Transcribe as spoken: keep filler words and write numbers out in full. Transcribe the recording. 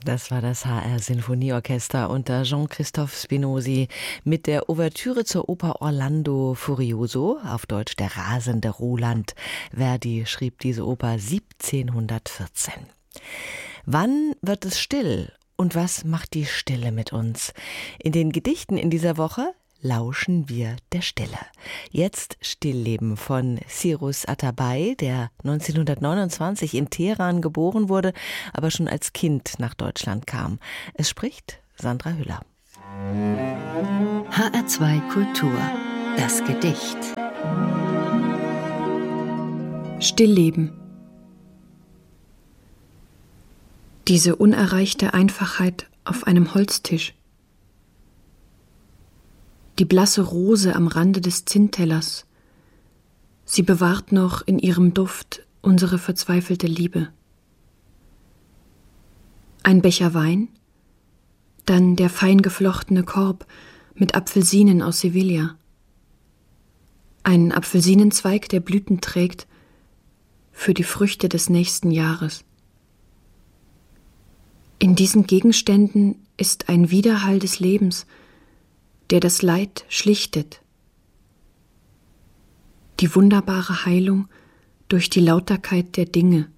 Das war das H R-Sinfonieorchester unter Jean-Christophe Spinozzi mit der Ouvertüre zur Oper Orlando Furioso, auf Deutsch Der rasende Roland. Verdi schrieb diese Oper siebzehnhundertvierzehn. Wann wird es still und was macht die Stille mit uns? In den Gedichten in dieser Woche lauschen wir der Stille. Jetzt Stillleben von Cyrus Atabay, der neunzehnhundertneunundzwanzig in Teheran geboren wurde, aber schon als Kind nach Deutschland kam. Es spricht Sandra Hüller. H R zwei Kultur. Das Gedicht. Stillleben. Diese unerreichte Einfachheit auf einem Holztisch. Die blasse Rose am Rande des Zinntellers. Sie bewahrt noch in ihrem Duft unsere verzweifelte Liebe. Ein Becher Wein, dann der fein geflochtene Korb mit Apfelsinen aus Sevilla. Ein Apfelsinenzweig, der Blüten trägt für die Früchte des nächsten Jahres. In diesen Gegenständen ist ein Widerhall des Lebens, der das Leid schlichtet. Die wunderbare Heilung durch die Lauterkeit der Dinge.